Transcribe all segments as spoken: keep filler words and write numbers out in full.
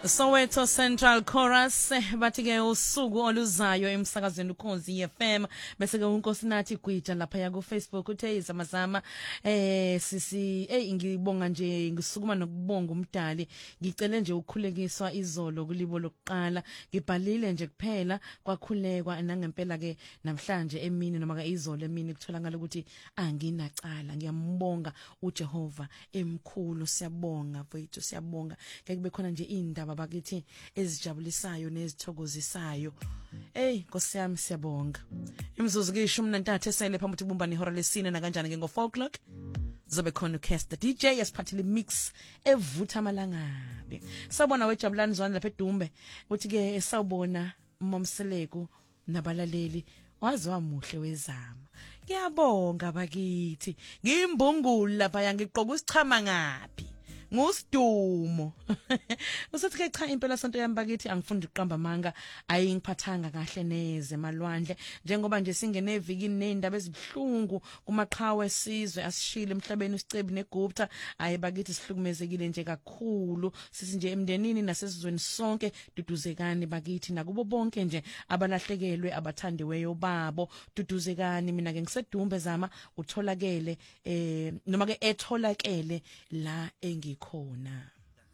Soweto Central Chorus bathi ke usuku oluzayo emsakazweni uKhozi F M bese ke uNkosinathi Gwija lapha ya ku Facebook uthe izamazama eh sisi hey ngibonga nje ngisukuma nokubonga umdali ngicele nje ukukhulekiswa izolo kulibo lokuqala ngibhalile nje kuphela kwakhulekwa nangempela ke namhlanje emini noma ke izolo emini kutholakala ukuthi anginacala ngiyambonga uJehova emkhulu siyabonga mfowethu siyabonga ke kube khona nje indaba bakithi ezijabulisayo nezithokozisayo. Hey Nkosi yami siyabonga. Imzuzu ke ishumi nantathu esele phambi kubumba ihora lesine na kanjani ke ngo four o'clock zobe khona uCast the D J yasiphathile mix evutha amalangabe. Sabona wejabulani zwana lapha eDumbe uthi ke sawubona uMomseleko nabalaleli wazi wamuhle wezama. Ngiyabonga bakithi ngimbungula lapha yangiqoka usichama ngapi ngusidumo. Usethi ke cha impela sonto yami bakithi angifundi uqamba manga ayingiphathanga kahle neze malwandle njengoba nje singene evikini nezindaba ezibhlungu kumaqhawe esizwe asishile emhlabeni usicebi neGupta ayi bakithi sihlukumezekile nje kakhulu sisi nje emndenini nasesizweni sonke duduzekani bakithi nakubo bonke nje abalahlekelwe abathandiweyo babo duduzekani mina ke ngisedumbe zama utholakele eh noma ke etholakele la engi khona.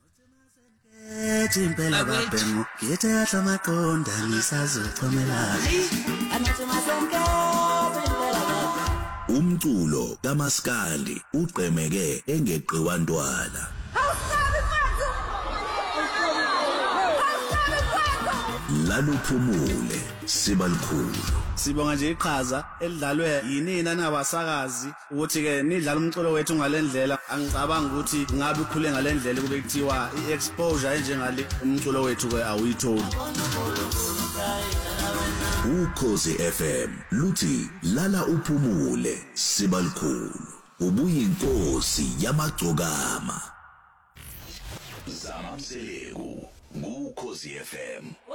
Impela babhemu ngithe yahla maqonda nisazothomela anathi masonke impela babhemu umculo kaMaskandi uqhemeke engeqiwa ntwala laluphumule sibalikhulu sibonga nje iqhaza elidlalwe yinina nabasakazi ukuthi ke nidlala umculo wethu ngalendlela angicabanga ukuthi ngabe ukhule ngalendlela kube kuthiwa iexposure enjengale umculo wethu ke awuyitholi. Ukhozi F M luthi lala uphumule sibalikhulu ubuyinkosi yamagcokama Zamamseleko ngukhozi F M.